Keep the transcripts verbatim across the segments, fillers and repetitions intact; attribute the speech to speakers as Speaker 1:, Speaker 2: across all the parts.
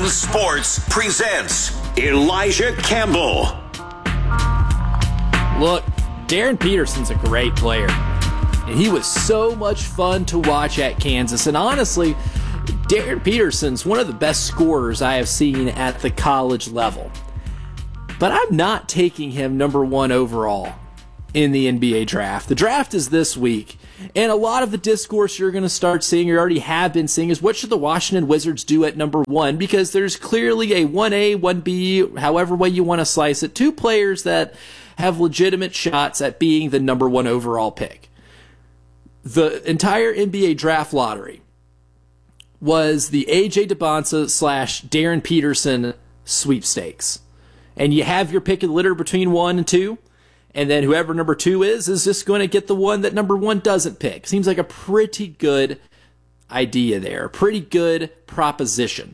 Speaker 1: Sports presents Elijah Campbell.
Speaker 2: Look, Darren Peterson's a great player. And he was so much fun to watch at Kansas. And honestly, Darren Peterson's one of the best scorers I have seen at the college level. But I'm not taking him number one overall in the N B A draft. The draft is this week. And a lot of the discourse you're going to start seeing, or already have been seeing, is what should the Washington Wizards do at number one? Because there's clearly a one A, one B, however way you want to slice it, two players that have legitimate shots at being the number one overall pick. The entire N B A draft lottery was the A J Dybantsa slash Darren Peterson sweepstakes. And you have your pick of the litter between one and two. And then whoever number two is, is just going to get the one that number one doesn't pick. Seems like a pretty good idea there. A pretty good proposition.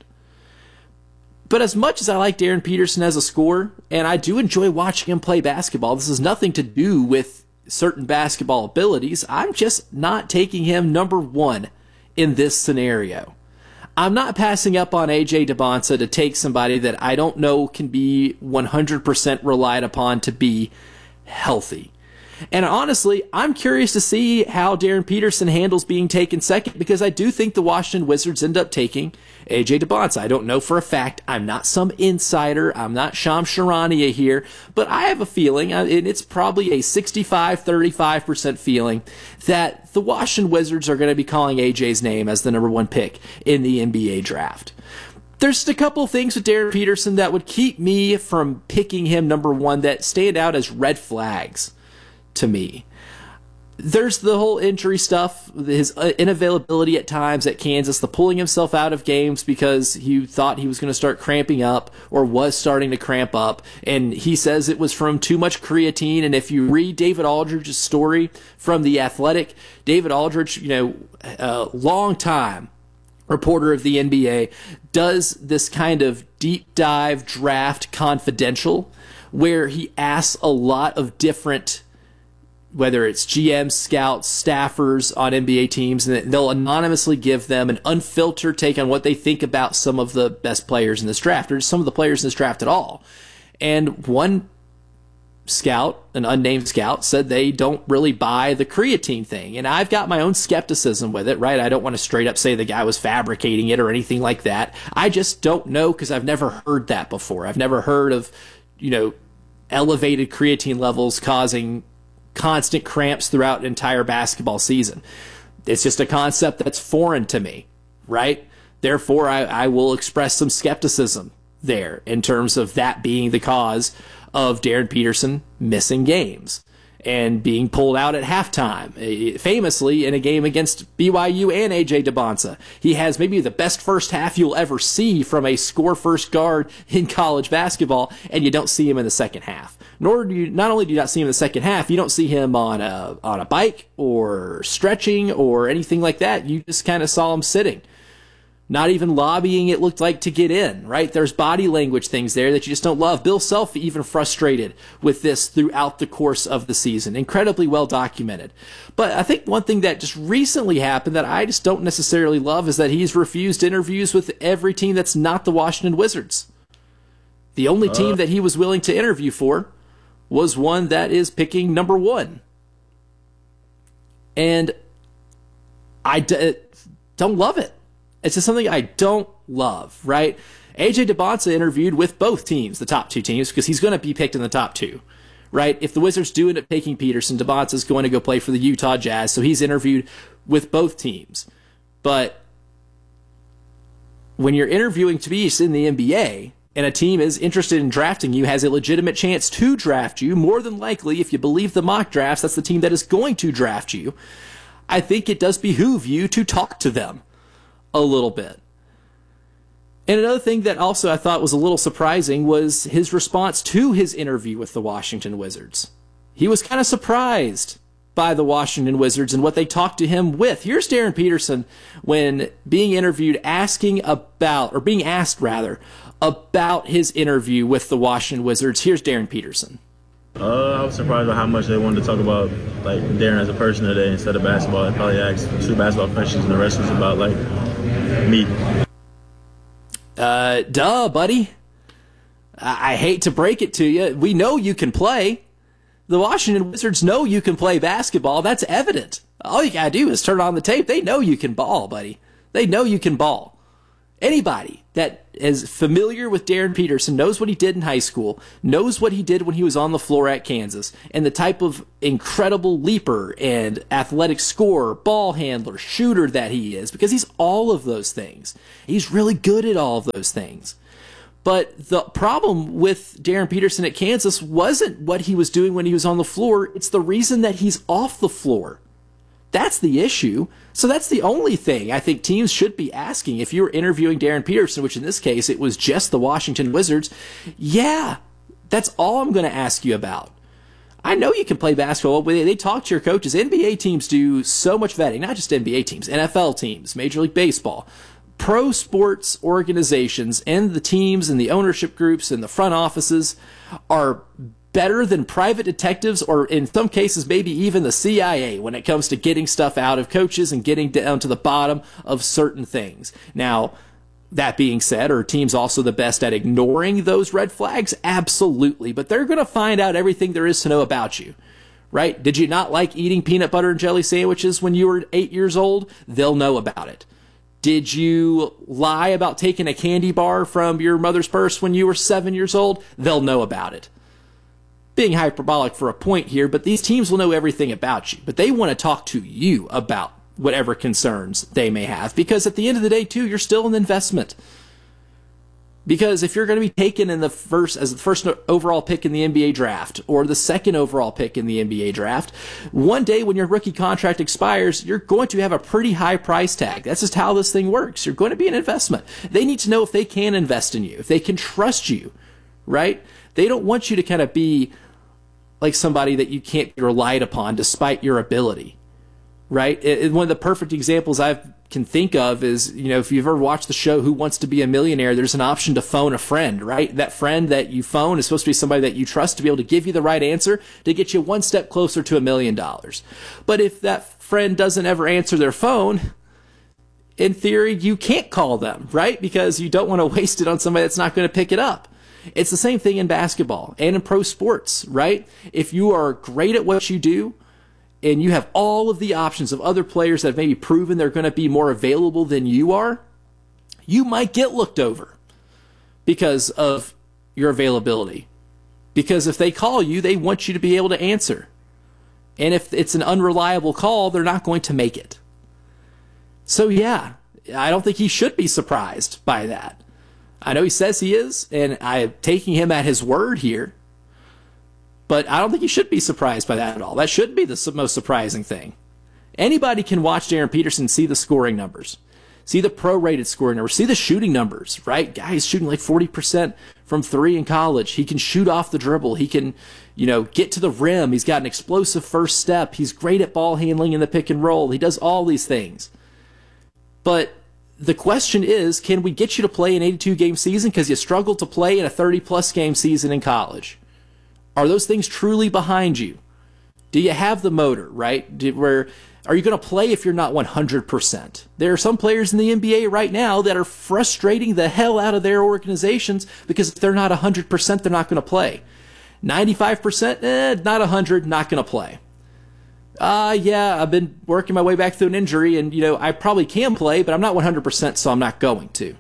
Speaker 2: But as much as I like Darren Peterson as a scorer, and I do enjoy watching him play basketball, this has nothing to do with certain basketball abilities. I'm just not taking him number one in this scenario. I'm not passing up on A J Dybantsa to take somebody that I don't know can be one hundred percent relied upon to be healthy. And honestly, I'm curious to see how Darren Peterson handles being taken second, because I do think the Washington Wizards end up taking A J Dybantsa. I don't know for a fact. I'm not some insider. I'm not Shams Charania here, but I have a feeling, and it's probably a sixty-five thirty-five percent feeling, that the Washington Wizards are going to be calling A J's name as the number one pick in the N B A draft. There's just a couple of things with Darren Peterson that would keep me from picking him number one that stand out as red flags to me. There's the whole injury stuff, his inavailability at times at Kansas, the pulling himself out of games because he thought he was going to start cramping up or was starting to cramp up. And he says it was from too much creatine. And if you read David Aldridge's story from The Athletic, David Aldridge, you know, a long time reporter of the N B A, does this kind of deep dive draft confidential where he asks a lot of different, whether it's G Ms, scouts, staffers on N B A teams, and they'll anonymously give them an unfiltered take on what they think about some of the best players in this draft, or some of the players in this draft at all. And one scout, an unnamed scout, said they don't really buy the creatine thing. And I've got my own skepticism with it, right? I don't want to straight up say the guy was fabricating it or anything like that. I just don't know, because I've never heard that before. I've never heard of, you know, elevated creatine levels causing constant cramps throughout an entire basketball season. It's just a concept that's foreign to me, right? Therefore, I, I will express some skepticism there in terms of that being the cause of Darren Peterson missing games and being pulled out at halftime. Famously, in a game against B Y U and A J Dybantsa, he has maybe the best first half you'll ever see from a score-first guard in college basketball, and you don't see him in the second half. Nor do you, not only do you not see him in the second half, you don't see him on a on a bike or stretching or anything like that. You just kind of saw him sitting. Not even lobbying, it looked like, to get in, right? There's body language things there that you just don't love. Bill Self even frustrated with this throughout the course of the season. Incredibly well documented. But I think one thing that just recently happened that I just don't necessarily love is that he's refused interviews with every team that's not the Washington Wizards. The only team uh. that he was willing to interview for was one that is picking number one. And I d- don't love it. It's just something I don't love, right? A J Dybantsa interviewed with both teams, the top two teams, because he's going to be picked in the top two, right? If the Wizards do end up taking Peterson, Dybantsa is going to go play for the Utah Jazz, so he's interviewed with both teams. But when you're interviewing to be in the N B A, and a team is interested in drafting you, has a legitimate chance to draft you, more than likely, if you believe the mock drafts, that's the team that is going to draft you, I think it does behoove you to talk to them a little bit. And another thing that also I thought was a little surprising was his response to his interview with the Washington Wizards. He was kind of surprised by the Washington Wizards and what they talked to him with. Here's Darren Peterson when being interviewed, asking about, or being asked rather, about his interview with the Washington Wizards. Here's Darren Peterson.
Speaker 3: Uh, I was surprised by how much they wanted to talk about like Darren as a person today instead of basketball. I probably asked two basketball questions and the rest was about like me.
Speaker 2: Uh, duh, buddy. I-, I hate to break it to you. We know you can play. The Washington Wizards know you can play basketball. That's evident. All you gotta do is turn on the tape. They know you can ball, buddy. They know you can ball. Anybody that is familiar with Darren Peterson knows what he did in high school, knows what he did when he was on the floor at Kansas, and the type of incredible leaper and athletic scorer, ball handler, shooter that he is, because he's all of those things. He's really good at all of those things. But the problem with Darren Peterson at Kansas wasn't what he was doing when he was on the floor. It's the reason that he's off the floor. That's the issue. So that's the only thing I think teams should be asking. If you were interviewing Darren Peterson, which in this case it was just the Washington Wizards, yeah, that's all I'm going to ask you about. I know you can play basketball, but they talk to your coaches. N B A teams do so much vetting, not just N B A teams, N F L teams, Major League Baseball. Pro sports organizations and the teams and the ownership groups and the front offices are better than private detectives, or in some cases maybe even the C I A, when it comes to getting stuff out of coaches and getting down to the bottom of certain things. Now, that being said, are teams also the best at ignoring those red flags? Absolutely. But they're going to find out everything there is to know about you. Right? Did you not like eating peanut butter and jelly sandwiches when you were eight years old? They'll know about it. Did you lie about taking a candy bar from your mother's purse when you were seven years old? They'll know about it. Being hyperbolic for a point here, but these teams will know everything about you. But they want to talk to you about whatever concerns they may have. Because at the end of the day, too, you're still an investment. Because if you're going to be taken in the first as the first overall pick in the N B A draft, or the second overall pick in the N B A draft, one day when your rookie contract expires, you're going to have a pretty high price tag. That's just how this thing works. You're going to be an investment. They need to know if they can invest in you, if they can trust you, right? They don't want you to kind of be like somebody that you can't be relied upon despite your ability, right? It, one of the perfect examples I can think of is, you know, if you've ever watched the show Who Wants to Be a Millionaire, there's an option to phone a friend, right? That friend that you phone is supposed to be somebody that you trust to be able to give you the right answer to get you one step closer to a million dollars. But if that friend doesn't ever answer their phone, in theory, you can't call them, right? Because you don't want to waste it on somebody that's not going to pick it up. It's the same thing in basketball and in pro sports, right? If you are great at what you do and you have all of the options of other players that have maybe proven they're going to be more available than you are, you might get looked over because of your availability. Because if they call you, they want you to be able to answer. And if it's an unreliable call, they're not going to make it. So yeah, I don't think he should be surprised by that. I know he says he is, and I'm taking him at his word here, but I don't think he should be surprised by that at all. That should be the most surprising thing. Anybody can watch Darren Peterson, see the scoring numbers, see the pro-rated scoring numbers, see the shooting numbers, right? Guy's shooting like forty percent from three in college. He can shoot off the dribble. He can, you know, get to the rim. He's got an explosive first step. He's great at ball handling in the pick and roll. He does all these things. But the question is, can we get you to play an eighty-two game season because you struggled to play in a thirty plus game season in college? Are those things truly behind you? Do you have the motor, right? Do, where, are you going to play if you're not one hundred percent? There are some players in the N B A right now that are frustrating the hell out of their organizations because if they're not one hundred percent, they're not going to play. ninety-five percent, eh, not one hundred, not going to play. Uh, yeah, I've been working my way back through an injury, and, you know, I probably can play, but I'm not one hundred percent, so I'm not going to.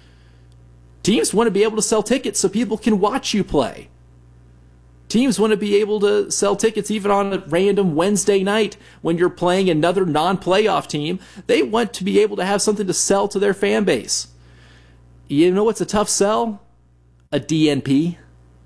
Speaker 2: Teams want to be able to sell tickets so people can watch you play. Teams want to be able to sell tickets even on a random Wednesday night when you're playing another non-playoff team. They want to be able to have something to sell to their fan base. You know what's a tough sell? A D N P.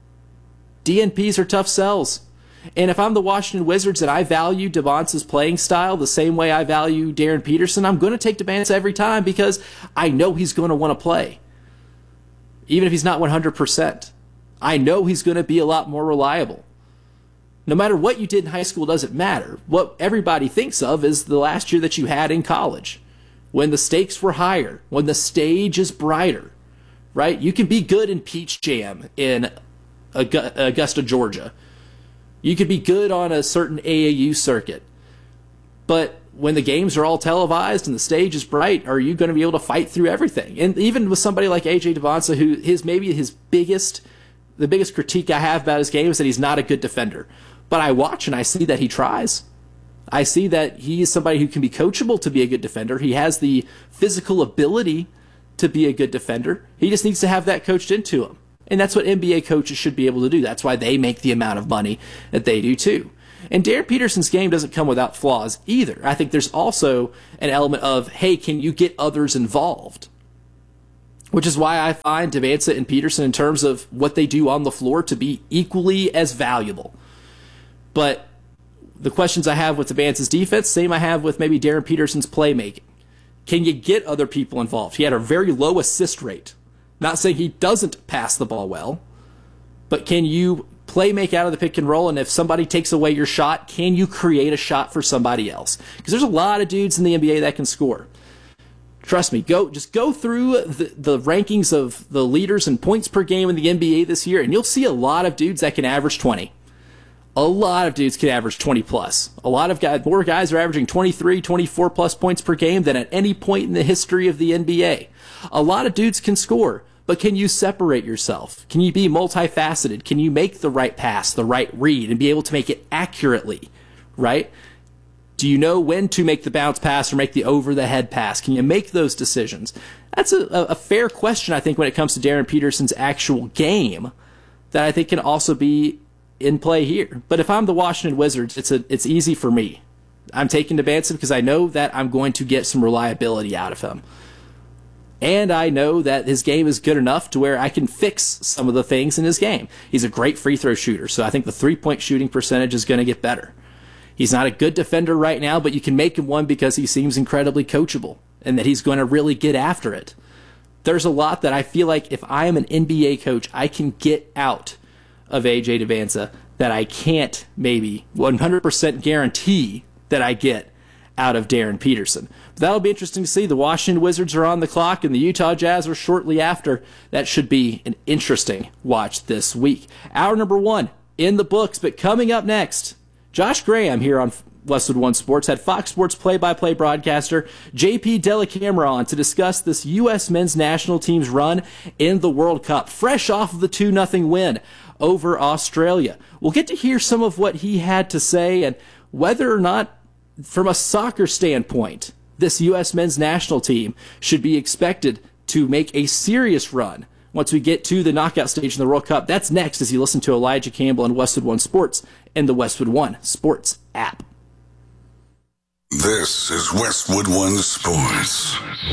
Speaker 2: D N Ps are tough sells. And if I'm the Washington Wizards and I value Debonce's playing style the same way I value Darren Peterson, I'm going to take Debonce every time because I know he's going to want to play. Even if he's not one hundred percent. I know he's going to be a lot more reliable. No matter what you did in high school doesn't matter. What everybody thinks of is the last year that you had in college, when the stakes were higher, when the stage is brighter, right? You can be good in Peach Jam in Augusta, Georgia. You could be good on a certain A A U circuit. But when the games are all televised and the stage is bright, are you going to be able to fight through everything? And even with somebody like A J Devonta, who his maybe his biggest, the biggest critique I have about his game is that he's not a good defender. But I watch and I see that he tries. I see that he is somebody who can be coachable to be a good defender. He has the physical ability to be a good defender. He just needs to have that coached into him. And that's what N B A coaches should be able to do. That's why they make the amount of money that they do too. And Darren Peterson's game doesn't come without flaws either. I think there's also an element of, hey, can you get others involved? Which is why I find Devonta and Peterson, in terms of what they do on the floor, to be equally as valuable. But the questions I have with Devonta's defense, same I have with maybe Darren Peterson's playmaking. Can you get other people involved? He had a very low assist rate. Not saying he doesn't pass the ball well, but can you play make out of the pick and roll, and if somebody takes away your shot, can you create a shot for somebody else? Because there's a lot of dudes in the N B A that can score. Trust me, go just go through the, the rankings of the leaders in points per game in the N B A this year, and you'll see a lot of dudes that can average twenty. A lot of dudes can average twenty plus. A lot of guys, more guys are averaging twenty-three, twenty-four plus points per game than at any point in the history of the N B A. A lot of dudes can score, but can you separate yourself? Can you be multifaceted? Can you make the right pass, the right read, and be able to make it accurately, right? Do you know when to make the bounce pass or make the over-the-head pass? Can you make those decisions? That's a, a fair question, I think, when it comes to Darren Peterson's actual game, that I think can also be in play here. But if I'm the Washington Wizards, it's a it's easy for me. I'm taking Devonta because I know that I'm going to get some reliability out of him. And I know that his game is good enough to where I can fix some of the things in his game. He's a great free throw shooter, so I think the three-point shooting percentage is going to get better. He's not a good defender right now, but you can make him one because he seems incredibly coachable and that he's going to really get after it. There's a lot that I feel like if I am an N B A coach, I can get out of A J Devonta that I can't maybe one hundred percent guarantee that I get out of Darren Peterson. But that'll be interesting to see. The Washington Wizards are on the clock and the Utah Jazz are shortly after. That should be an interesting watch this week. Hour number one in the books, but coming up next, Josh Graham here on Westwood One Sports had Fox Sports play-by-play broadcaster J P Dellacamera on to discuss this U S men's national team's run in the World Cup, fresh off of the two nothing win over Australia. We'll get to hear some of what he had to say and whether or not, from a soccer standpoint, this U S men's national team should be expected to make a serious run once we get to the knockout stage in the World Cup. That's next as you listen to Elijah Campbell and Westwood One Sports and the Westwood One Sports app.
Speaker 4: This is Westwood One Sports.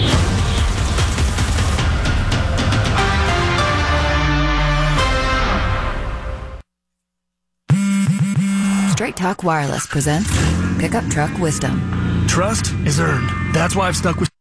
Speaker 5: Straight Talk Wireless presents Pickup Truck Wisdom.
Speaker 6: Trust is earned. That's why I've stuck with